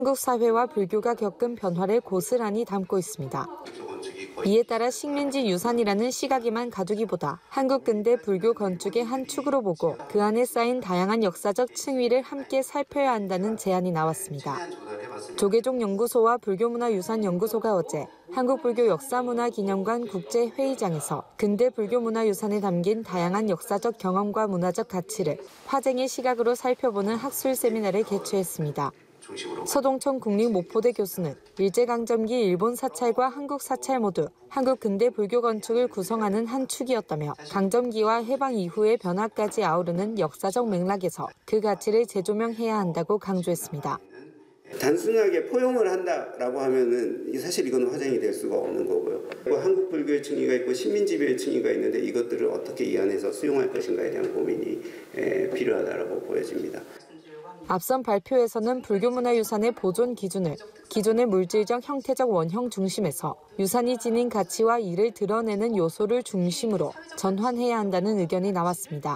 한국 사회와 불교가 겪은 변화를 고스란히 담고 있습니다. 이에 따라 식민지 유산이라는 시각에만 가두기보다 한국 근대 불교 건축의 한 축으로 보고 그 안에 쌓인 다양한 역사적 층위를 함께 살펴야 한다는 제안이 나왔습니다. 조계종 연구소와 불교문화유산연구소가 어제 한국불교역사문화기념관 국제회의장에서 근대 불교문화유산에 담긴 다양한 역사적 경험과 문화적 가치를 화쟁의 시각으로 살펴보는 학술 세미나를 개최했습니다. 서동천 국립목포대 교수는 일제강점기 일본 사찰과 한국 사찰 모두 한국 근대 불교 건축을 구성하는 한 축이었다며 강점기와 해방 이후의 변화까지 아우르는 역사적 맥락에서 그 가치를 재조명해야 한다고 강조했습니다. 단순하게 포용을 한다라고 하면은 사실 이건 화쟁이 될 수가 없는 거고요. 한국 불교의 층위가 있고 식민지배의 층위가 있는데 이것들을 어떻게 이 안에서 수용할 것인가에 대한 고민이 필요하다라고 보여집니다. 앞선 발표에서는 불교문화유산의 보존 기준을 기존의 물질적 형태적 원형 중심에서 유산이 지닌 가치와 이를 드러내는 요소를 중심으로 전환해야 한다는 의견이 나왔습니다.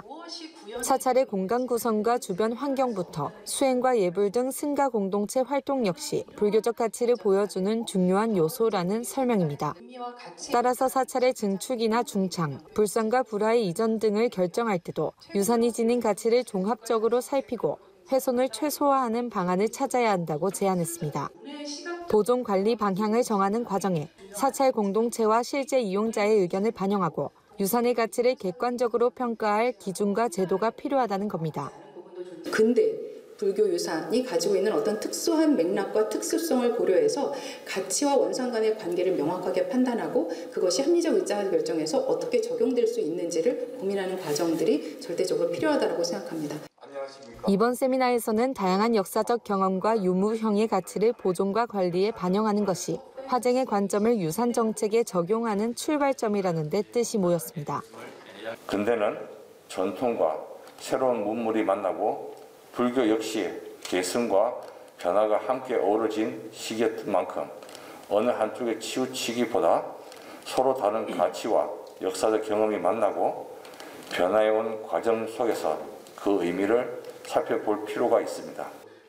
사찰의 공간 구성과 주변 환경부터 수행과 예불 등 승가 공동체 활동 역시 불교적 가치를 보여주는 중요한 요소라는 설명입니다. 따라서 사찰의 증축이나 중창, 불상과 불화의 이전 등을 결정할 때도 유산이 지닌 가치를 종합적으로 살피고 훼손을 최소화하는 방안을 찾아야 한다고 제안했습니다. 보존 관리 방향을 정하는 과정에 사찰 공동체와 실제 이용자의 의견을 반영하고 유산의 가치를 객관적으로 평가할 기준과 제도가 필요하다는 겁니다. 근대 불교 유산이 가지고 있는 어떤 특수한 맥락과 특수성을 고려해서 가치와 원상 간의 관계를 명확하게 판단하고 그것이 합리적 의자 결정에서 어떻게 적용될 수 있는지를 고민하는 과정들이 절대적으로 필요하다고 생각합니다. 이번 세미나에서는 다양한 역사적 경험과 유무형의 가치를 보존과 관리에 반영하는 것이 화쟁의 관점을 유산 정책에 적용하는 출발점이라는 데 뜻이 모였습니다. 근대는 전통과 새로운 문물이 만나고 불교 역시 계승과 변화가 함께 어우러진 시기였던 만큼 어느 한쪽에 치우치기보다 서로 다른 가치와 역사적 경험이 만나고 변화해온 과정 속에서 그 의미를 살펴볼 필요가 있습니다.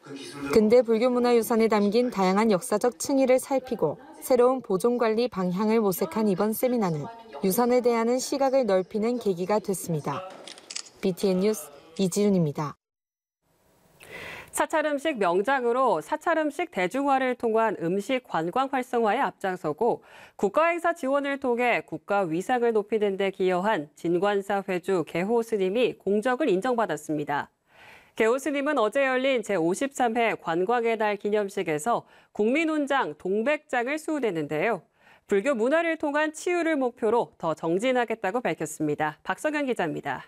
근대 불교문화유산에 담긴 다양한 역사적 층위를 살피고 새로운 보존관리 방향을 모색한 이번 세미나는 유산에 대한 시각을 넓히는 계기가 됐습니다. BTN 뉴스 이지윤입니다. 사찰음식 명장으로 사찰음식 대중화를 통한 음식 관광 활성화에 앞장서고 국가행사 지원을 통해 국가 위상을 높이는 데 기여한 진관사 회주 개호 스님이 공적을 인정받았습니다. 개호 스님은 어제 열린 제53회 관광의 날 기념식에서 국민훈장 동백장을 수호했는데요. 불교 문화를 통한 치유를 목표로 더 정진하겠다고 밝혔습니다. 박성현 기자입니다.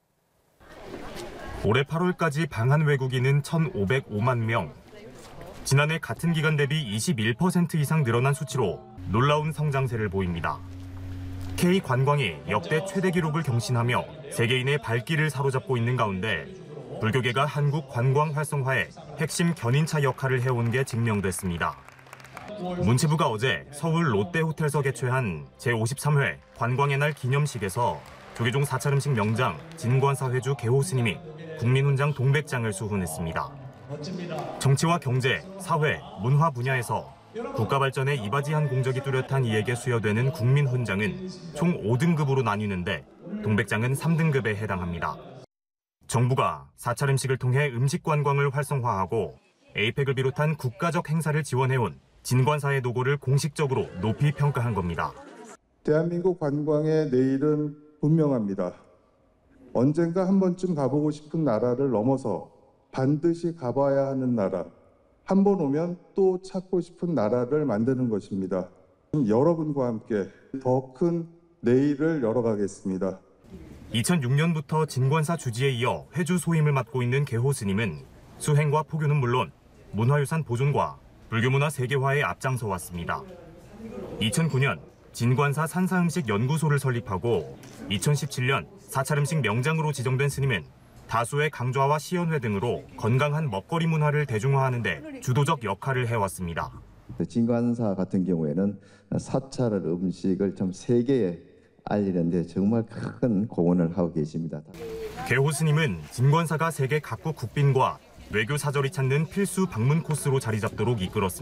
올해 8월까지 방한 외국인은 1,505만 명. 지난해 같은 기간 대비 21% 이상 늘어난 수치로 놀라운 성장세를 보입니다. K관광이 역대 최대 기록을 경신하며 세계인의 발길을 사로잡고 있는 가운데 불교계가 한국 관광 활성화에 핵심 견인차 역할을 해온 게 증명됐습니다. 문체부가 어제 서울 롯데호텔에서 개최한 제53회 관광의 날 기념식에서 조계종 사찰음식 명장 진관사 회주 개호 스님이 국민훈장 동백장을 수훈했습니다. 정치와 경제, 사회, 문화 분야에서 국가 발전에 이바지한 공적이 뚜렷한 이에게 수여되는 국민훈장은 총 5등급으로 나뉘는데 동백장은 3등급에 해당합니다. 정부가 사찰음식을 통해 음식 관광을 활성화하고 에이펙을 비롯한 국가적 행사를 지원해온 진관사의 노고를 공식적으로 높이 평가한 겁니다. 대한민국 관광의 내일은 분명합니다. 언젠가 한 번쯤 가보고 싶은 나라를 넘어서 반드시 가봐야 하는 나라, 한 번 오면 또 찾고 싶은 나라를 만드는 것입니다. 여러분과 함께 더 큰 내일을 열어가겠습니다. 2006년부터 진관사 주지에 이어 회주 소임을 맡고 있는 개호 스님은 수행과 포교는 물론 문화유산 보존과 불교문화 세계화에 앞장서 왔습니다. 2009년 진관사 산사음식 연구소를 설립하고 2017년 사찰음식 명장으로 지정된 스님은 다수의 강좌와 시연회 등으로 건강한 먹거리 문화를 대중화하는 데 주도적 역할을 해왔습니다. 진관사 같은 경우에는 사찰 음식을 좀 세계에 알리는 데 정말 큰 공헌을 하고 계십니다. 개호 스님은 진관사가 세계 각국 국빈과 외교 사절이 찾는 필수 방문 코스로 자리 잡도록 이끌었습니다.